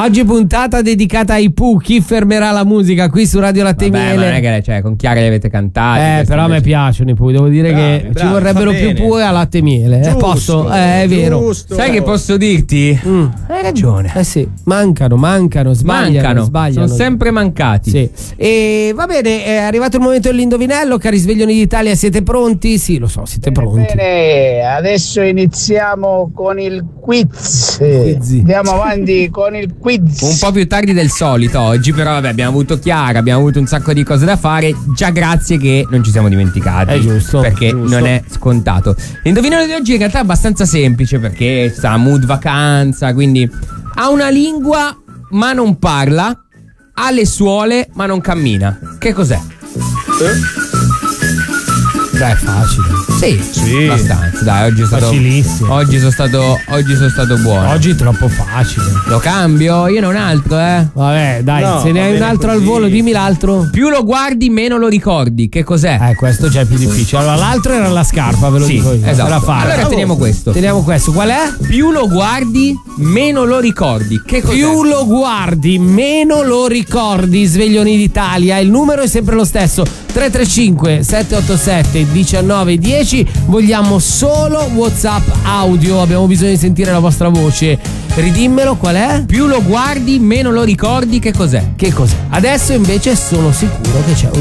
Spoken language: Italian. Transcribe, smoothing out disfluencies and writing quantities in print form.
Oggi puntata dedicata ai Pooh. Chi fermerà la musica qui su Radio Latte e Miele? Ma non è che con Chiara li avete cantati. Però a me piacciono i Pooh. Devo dire che ci vorrebbero più Pooh a Latte e Miele. Giusto, Posso? È vero. giusto. Sai che posso dirti? Hai ragione. Sì, mancano, sbagliano. Sono sempre mancati. Sì. E va bene, è arrivato il momento dell'indovinello. Cari sveglioni d'Italia, siete pronti? Sì, lo so, siete pronti. Bene, adesso iniziamo con il quiz. Andiamo avanti con il quiz. Un po' più tardi del solito oggi, però vabbè, abbiamo avuto Chiara, abbiamo avuto un sacco di cose da fare. Già grazie che non ci siamo dimenticati. È giusto. Perché non è scontato. L'indovinello di oggi in realtà è abbastanza semplice, perché sta mood vacanza, quindi ha una lingua ma non parla, ha le suole ma non cammina. Che cos'è? Dai, è facile. Sì, abbastanza. Dai, oggi è stato facilissimo. Oggi sono stato buono. Oggi è troppo facile. Lo cambio? Io ne ho un altro, Vabbè, dai, No, se ne va hai un bene altro così. al volo, dimmi l'altro. Più lo guardi, meno lo ricordi. Che cos'è? Questo già è più difficile. Allora, l'altro era la scarpa, ve lo dico io. esatto. Era facile. Allora teniamo questo. Teniamo questo. Qual è? Più lo guardi, meno lo ricordi. Che cos'è? Più lo guardi, meno lo ricordi. Sveglioni d'Italia. Il numero è sempre lo stesso: 335 787 1910. Vogliamo solo WhatsApp audio. Abbiamo bisogno di sentire la vostra voce. Ridimmelo, qual è? Più lo guardi, meno lo ricordi. Che cos'è? Che cos'è? Adesso invece sono sicuro che c'è un